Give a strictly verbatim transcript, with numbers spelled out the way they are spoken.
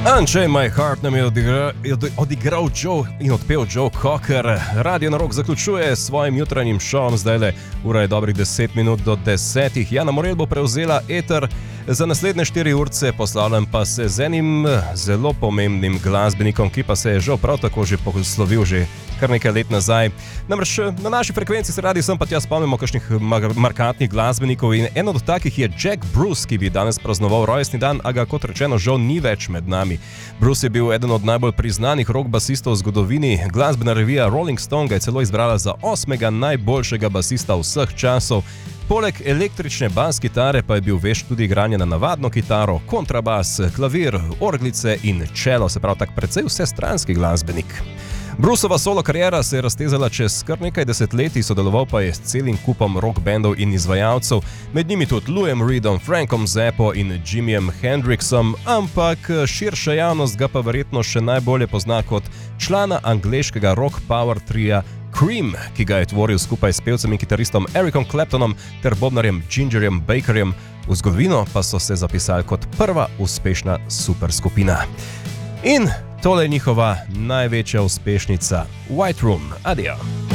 Unchain My Heart nam je odigra, odigral Joe in odpel Joe Cocker. Radio na Rock zaključuje s svojim jutranjim šovom, zdajle ura je dobrih deset minut do desetih. Jana Morel bo prevzela eter za naslednje štiri urce, poslavljam pa se z enim zelo pomembnim glasbenikom, ki pa se je žal prav tako že poslovil že kar nekaj let nazaj. Namreč na naši frekvenci se radi sem pa tja spomnimo kakšnih markantnih glasbenikov in en od takih je Jack Bruce, ki bi danes praznoval rojstni dan, a ga kot rečeno žal ni več med nami. Bruce je bil eden od najbolj priznanih rock basistov v zgodovini. Glasbena revija Rolling Stone ga je celo izbrala za osmega najboljšega basista vseh časov. Poleg električne bas kitare pa je bil vešč tudi igranje na navadno kitaro, kontrabas, klavir, orglice in čelo, se pravi tak precej vsestranski glasbenik. Bruceova solo kariera se je raztezala čez kar nekaj desetletij, sodeloval pa je s celim kupom rock bandov in izvajalcev, med njimi tudi Louiem Reedom, Frankom Zappo in Jimijem Hendrixom, ampak širša javnost ga pa verjetno še najbolje pozna kot člana angleškega rock power tria Cream, ki ga je tvoril skupaj s pevcem in kitaristom Ericom Claptonom ter bobnarjem Gingerjem Bakerjem, v zgodovino pa so se zapisali kot prva uspešna superskupina. In tole je njihova največja uspešnica, White Room. Adijo.